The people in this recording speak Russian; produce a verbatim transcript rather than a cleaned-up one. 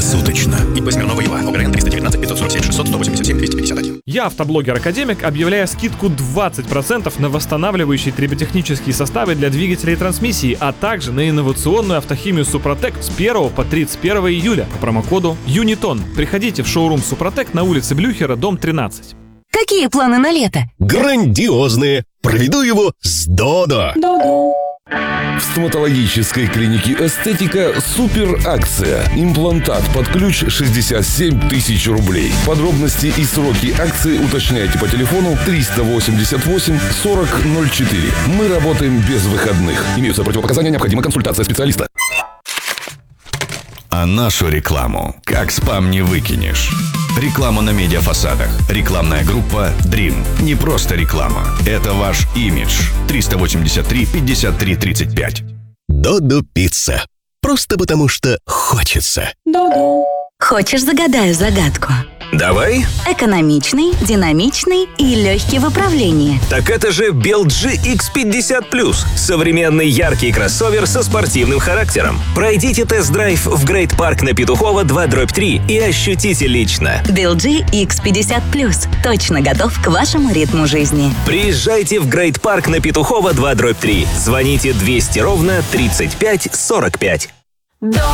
круглосуточно. ИП Смирнова ЮА. ОГРН триста девятнадцать пятьсот сорок семь шестьсот сто восемьдесят семь двести пятьдесят один. Я, автоблогер-академик, объявляю скидку двадцать процентов на восстанавливающие триботехнические составы для двигателей и трансмиссии, а также на инновационную автохимию Супротек с первого по тридцать первое июля по промокоду Юнитон. Приходите в шоурум Супротек на улице Блюхера, дом тринадцать. Какие планы на лето? Грандиозные! Проведу его с Додо. Додо. В стоматологической клинике «Эстетика» супер акция. Имплантат под ключ шестьдесят семь тысяч рублей. Подробности и сроки акции уточняйте по телефону триста восемьдесят восемь сорок ноль четыре. Мы работаем без выходных. Имеются противопоказания, необходима консультация специалиста. А нашу рекламу как спам не выкинешь. Реклама на медиафасадах. Рекламная группа Dream. Не просто реклама. Это ваш имидж. триста восемьдесят три пятьдесят три тридцать пять. Додо пицца. Просто потому что хочется. Додо. Хочешь, загадаю загадку? Давай. Экономичный, динамичный и легкий в управлении. Так это же эл джи икс пятьдесят плюс. Современный яркий кроссовер со спортивным характером. Пройдите тест-драйв в Грейт Парк на Петухова два дробь три и ощутите лично. эл джи икс пятьдесят плюс. Точно готов к вашему ритму жизни. Приезжайте в Грейт Парк на Петухова два дробь три. Звоните двести ровно тридцать пять сорок пять.